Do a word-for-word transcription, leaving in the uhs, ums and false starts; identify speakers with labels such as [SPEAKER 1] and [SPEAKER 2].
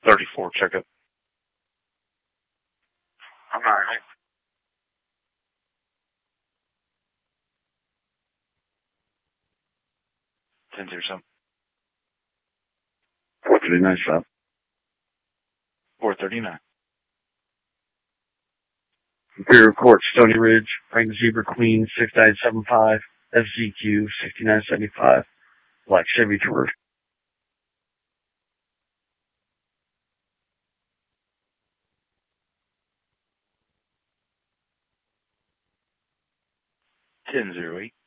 [SPEAKER 1] thirty-four, check it.
[SPEAKER 2] I'm not right.
[SPEAKER 1] ten zero seven.
[SPEAKER 2] four thirty-nine, stop.
[SPEAKER 1] four thirty-nine.
[SPEAKER 2] Imperial Court, Stony Ridge, Frank Zebra Queen, six nine seven five, F Z Q, sixty-nine seventy-five, Black Chevy Traverse.
[SPEAKER 1] ten zero eight.